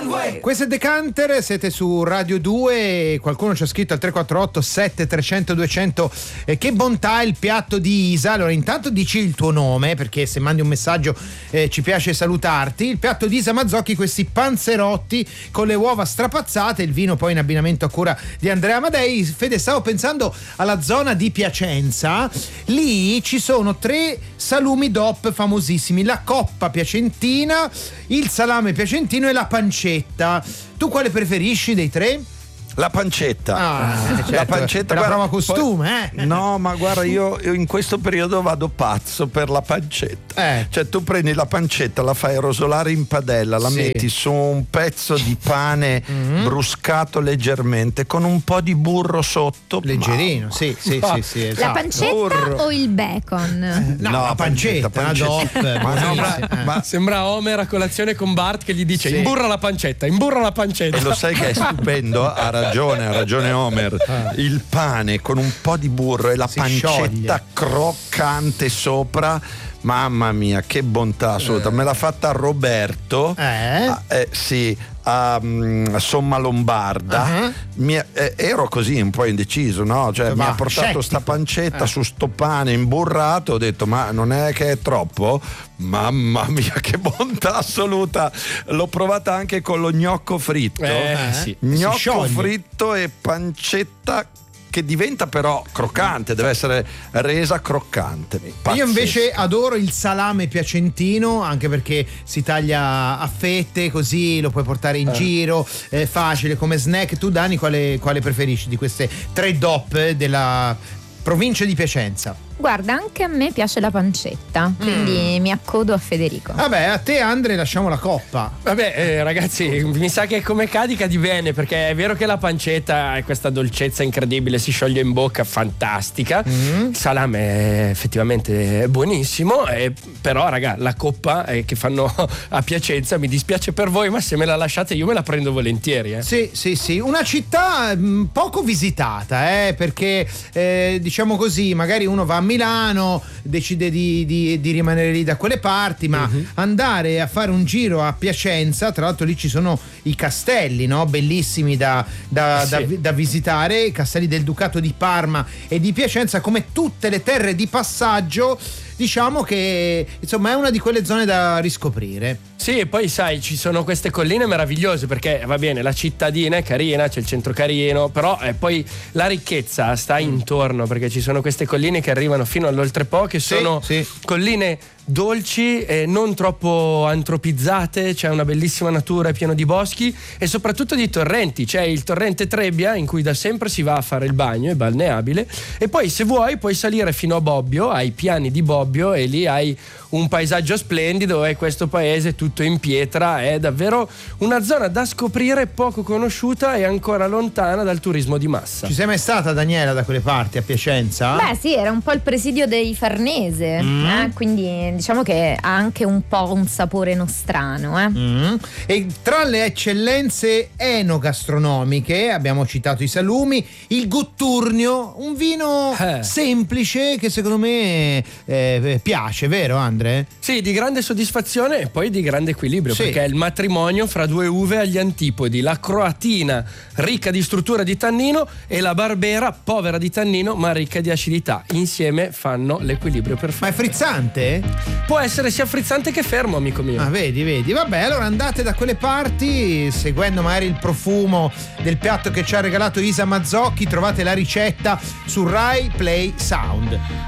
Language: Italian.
Questo è Decanter, siete su Radio 2. Qualcuno ci ha scritto al 348 7300 200 che bontà il piatto di Isa. Allora intanto dici il tuo nome, perché se mandi un messaggio ci piace salutarti. Il piatto di Isa Mazzocchi, questi panzerotti con le uova strapazzate, il vino poi in abbinamento a cura di Andrea Amadei. Fede, stavo pensando alla zona di Piacenza, lì ci sono 3 salumi DOP famosissimi: la coppa piacentina, il salame piacentino e la pancetta. Tu quale preferisci dei 3? La pancetta. Certo, la pancetta, la prova costume, No, ma guarda, io in questo periodo vado pazzo per la pancetta. Cioè tu prendi la pancetta, la fai rosolare in padella, la metti su un pezzo di pane bruscato leggermente con un po' di burro sotto. Leggerino, sì, esatto. La pancetta o il bacon? No, la pancetta. Ma sembra Homer a colazione con Bart che gli dice imburra la pancetta. E lo sai che è stupendo? Ha ragione Homer. Il pane con un po' di burro e la pancetta croccante sopra. Mamma mia, che bontà assoluta. Me l'ha fatta Roberto. Sì, a Somma Lombarda. Ero così un po' indeciso, no? Cioè mi ha portato sta pancetta su sto pane imburrato. Ho detto, ma non è che è troppo? Mamma mia, che bontà assoluta. L'ho provata anche con lo gnocco fritto. Gnocco fritto e pancetta che diventa però croccante, deve essere resa croccante. Pazzesco. Io invece adoro il salame piacentino, anche perché si taglia a fette, così lo puoi portare in giro, è facile come snack. Tu, Dani, quale preferisci di queste 3 DOP della provincia di Piacenza? Guarda, anche a me piace la pancetta, quindi mi accodo a Federico. Vabbè, a te, Andre, lasciamo la coppa. Vabbè, ragazzi, mi sa che come cadica di bene, perché è vero che la pancetta è questa dolcezza incredibile, si scioglie in bocca, fantastica. Il salame è effettivamente buonissimo, però, raga, la coppa che fanno a Piacenza, mi dispiace per voi, ma se me la lasciate io me la prendo volentieri. Sì, una città poco visitata, perché diciamo così, magari uno va a Milano, decide di rimanere lì da quelle parti, ma andare a fare un giro a Piacenza, tra l'altro lì ci sono i castelli, no? Bellissimi da visitare, i castelli del Ducato di Parma e di Piacenza, come tutte le terre di passaggio. Diciamo che insomma è una di quelle zone da riscoprire. Sì, e poi sai, ci sono queste colline meravigliose, perché va bene, la cittadina è carina, c'è il centro carino, però poi la ricchezza sta intorno, perché ci sono queste colline che arrivano fino all'oltrepo, che sono colline dolci e non troppo antropizzate, c'è una bellissima natura, è pieno di boschi e soprattutto di torrenti. C'è il torrente Trebbia, in cui da sempre si va a fare il bagno, è balneabile, e poi se vuoi puoi salire fino a Bobbio, ai piani di Bobbio, e lì hai un paesaggio splendido, e questo paese tutto in pietra è davvero una zona da scoprire, poco conosciuta e ancora lontana dal turismo di massa. Ci sei mai stata, Daniela, da quelle parti a Piacenza? Beh sì, era un po' il presidio dei Farnese, quindi diciamo che ha anche un po' un sapore nostrano. E tra le eccellenze enogastronomiche abbiamo citato i salumi, il Gutturnio, un vino semplice che secondo me piace, vero Andre? Sì, di grande soddisfazione e poi di grande equilibrio, perché è il matrimonio fra 2 uve agli antipodi: la croatina ricca di struttura di tannino e la barbera povera di tannino ma ricca di acidità. Insieme fanno l'equilibrio perfetto. Ma è frizzante? Può essere sia frizzante che fermo, amico mio. Ah, vedi. Vabbè, allora andate da quelle parti, seguendo magari il profumo del piatto che ci ha regalato Isa Mazzocchi. Trovate la ricetta su Rai Play Sound.